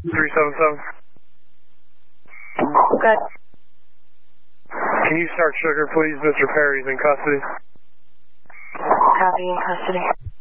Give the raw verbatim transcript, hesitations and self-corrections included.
three seven seven. Good. Can you start Sugar, please? Mister Perry's in custody. Copy, in custody.